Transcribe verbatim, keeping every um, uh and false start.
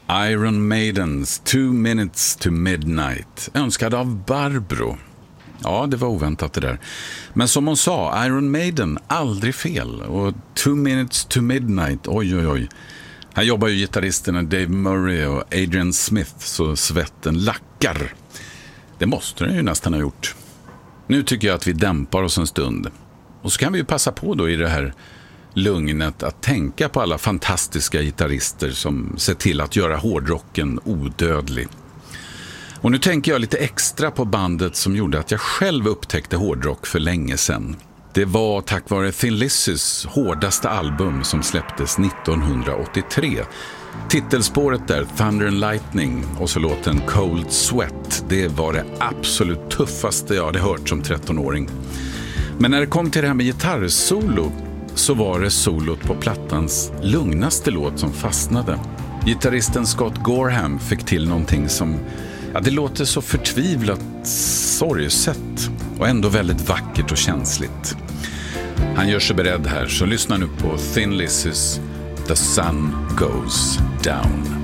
Iron Maidens Two Minutes to Midnight, önskad av Barbro. Ja, det var oväntat det där. Men som hon sa, Iron Maiden, aldrig fel. Och Two Minutes to Midnight, oj oj oj. Här jobbar ju gitarristerna Dave Murray och Adrian Smith så svetten lackar. Det måste den ju nästan ha gjort. Nu tycker jag att vi dämpar oss en stund. Och så kan vi ju passa på då i det här lugnet att tänka på alla fantastiska gitarrister som ser till att göra hårdrocken odödlig. Och nu tänker jag lite extra på bandet som gjorde att jag själv upptäckte hårdrock för länge sedan. Det var tack vare Thin Lizzy's hårdaste album som släpptes nittonhundraåttiotre. Titelspåret där, Thunder and Lightning, och så låten Cold Sweat, det var det absolut tuffaste jag hade hört som trettonåring. Men när det kom till det här med gitarrsolo så var det solot på plattans lugnaste låt som fastnade. Gitarristen Scott Gorham fick till någonting som, ja, det låter så förtvivlat sorgset och ändå väldigt vackert och känsligt. Han gör sig beredd här, så lyssna nu på Thin Lizzy's The Sun Goes Down.